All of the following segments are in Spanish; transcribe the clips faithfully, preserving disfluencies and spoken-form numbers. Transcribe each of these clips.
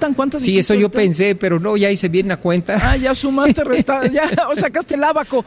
faltan? ¿Cuántas? Sí, eso yo ahorita? pensé, pero no, ya hice bien la cuenta. Ah, ya sumaste, resta, ya o sacaste el ábaco.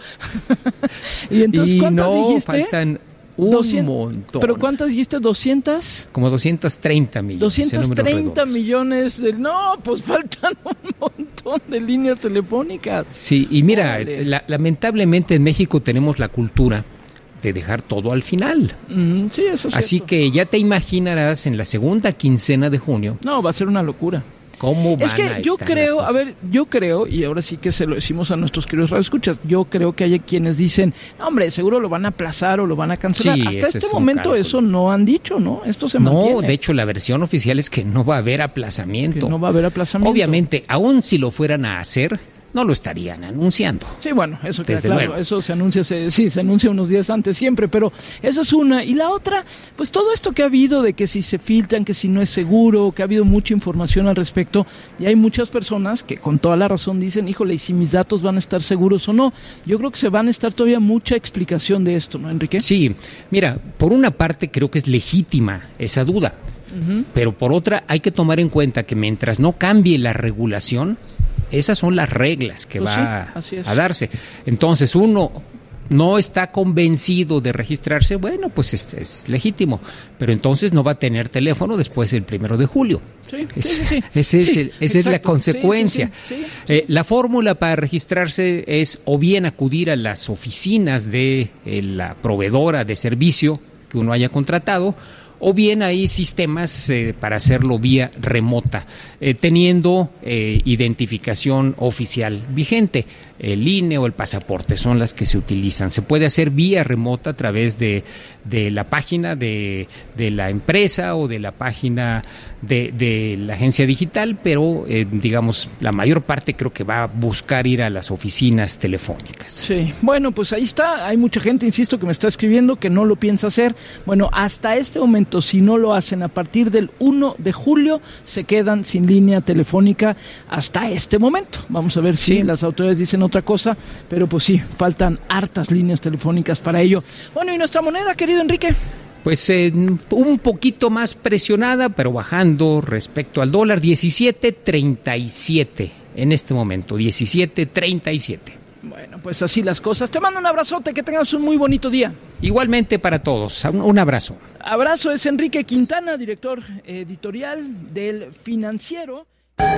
Y entonces, ¿cuántas y no, dijiste? Faltan un doscientos, montón. ¿Pero cuántas dijiste? ¿doscientas? Como doscientos treinta millones. doscientos treinta millones. De, no, pues faltan un montón de líneas telefónicas. Sí, y mira, la, lamentablemente en México tenemos la cultura de dejar todo al final. Mm, sí, eso es Así cierto. que ya te imaginarás en la segunda quincena de junio. No, va a ser una locura. ¿Cómo van es que a yo estar creo, las a ver, yo creo, y ahora sí que se lo decimos a nuestros queridos radioescuchas, yo creo que hay quienes dicen, no, hombre, seguro lo van a aplazar o lo van a cancelar. Sí, hasta este es momento cálculo. Eso no han dicho, ¿no? Esto se no, mantiene. No, de hecho la versión oficial es que no va a haber aplazamiento. Que no va a haber aplazamiento. Obviamente, aun si lo fueran a hacer, no lo estarían anunciando. Sí, bueno, eso queda Desde claro. luego. Eso se anuncia, se, sí, se anuncia unos días antes siempre, pero eso es una. Y la otra, pues todo esto que ha habido de que si se filtran, que si no es seguro, que ha habido mucha información al respecto, y hay muchas personas que con toda la razón dicen, híjole, ¿y si mis datos van a estar seguros o no? Yo creo que se van a estar todavía mucha explicación de esto, ¿no, Enrique? Sí, mira, por una parte creo que es legítima esa duda, uh-huh. pero por otra hay que tomar en cuenta que mientras no cambie la regulación, esas son las reglas que pues va sí, a darse. Entonces, uno no está convencido de registrarse, bueno, pues es, es legítimo, pero entonces no va a tener teléfono después del primero de julio. Sí, es, sí, sí. Ese es sí, el, esa es la consecuencia. Sí, sí, sí, sí. Eh, la fórmula para registrarse es o bien acudir a las oficinas de eh, la proveedora de servicio que uno haya contratado, o bien hay sistemas eh, para hacerlo vía remota, eh, teniendo eh, identificación oficial vigente. El I N E o el pasaporte son las que se utilizan. Se puede hacer vía remota a través de, de la página de, de la empresa o de la página de, de la agencia digital, pero eh, digamos, la mayor parte creo que va a buscar ir a las oficinas telefónicas. Sí, bueno, pues ahí está. Hay mucha gente, insisto, que me está escribiendo que no lo piensa hacer. Bueno, hasta este momento, si no lo hacen a partir del primero de julio, se quedan sin línea telefónica hasta este momento. Vamos a ver si sí. las autoridades dicen otra cosa, pero pues sí, faltan hartas líneas telefónicas para ello. Bueno, ¿y nuestra moneda, querido Enrique? Pues eh, un poquito más presionada, pero bajando respecto al dólar, diecisiete treinta y siete en este momento, diecisiete treinta y siete. Bueno, pues así las cosas. Te mando un abrazote, que tengas un muy bonito día. Igualmente para todos, un, un abrazo. Abrazo, es Enrique Quintana, director editorial del Financiero.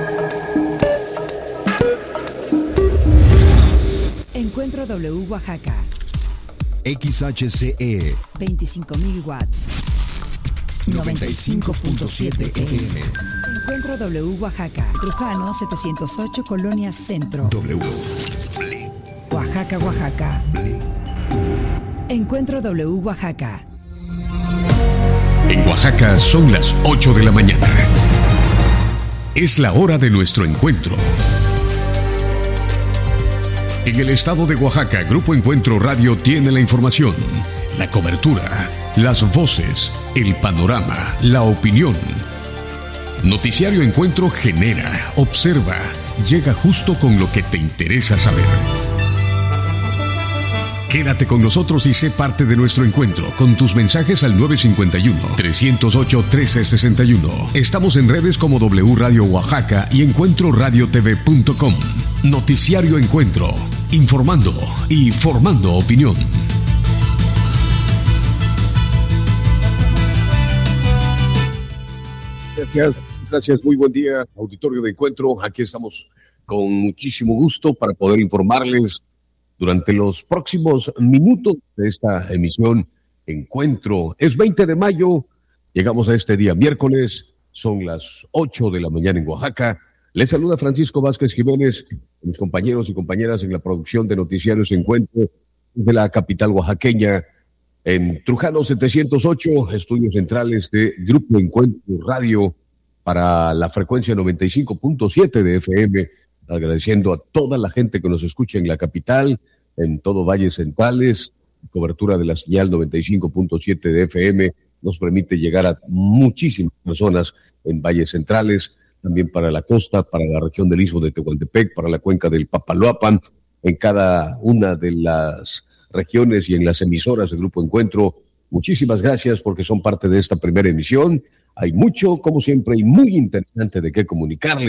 Encuentro W Oaxaca. X H C E veinticinco mil watts. noventa y cinco punto siete F M. Encuentro W Oaxaca. Trujano setecientos ocho, Colonia Centro. W. Oaxaca, Oaxaca. Encuentro W Oaxaca. En Oaxaca son las ocho de la mañana. Es la hora de nuestro encuentro. En el estado de Oaxaca, Grupo Encuentro Radio tiene la información, la cobertura, las voces, el panorama, la opinión. Noticiario Encuentro genera, observa, llega justo con lo que te interesa saber. Quédate con nosotros y sé parte de nuestro encuentro con tus mensajes al nueve cinco uno, tres cero ocho, uno tres seis uno. Estamos en redes como W Radio Oaxaca y encuentro radio t v punto com. Noticiario Encuentro, informando y formando opinión. Gracias, gracias, muy buen día, auditorio de Encuentro. Aquí estamos con muchísimo gusto para poder informarles durante los próximos minutos de esta emisión Encuentro. Es veinte de mayo, llegamos a este día miércoles, son las ocho de la mañana en Oaxaca. Les saluda Francisco Vázquez Jiménez, mis compañeros y compañeras en la producción de Noticiarios Encuentro de la capital oaxaqueña, en Trujano setecientos ocho, estudios centrales de Grupo Encuentro Radio para la frecuencia noventa y cinco punto siete de F M, agradeciendo a toda la gente que nos escucha en la capital, en todo Valles Centrales. Cobertura de la señal noventa y cinco punto siete de F M nos permite llegar a muchísimas personas en Valles Centrales, también para la costa, para la región del Istmo de Tehuantepec, para la cuenca del Papaloapan, en cada una de las regiones y en las emisoras del Grupo Encuentro. Muchísimas gracias porque son parte de esta primera emisión. Hay mucho, como siempre, y muy interesante de qué comunicarles.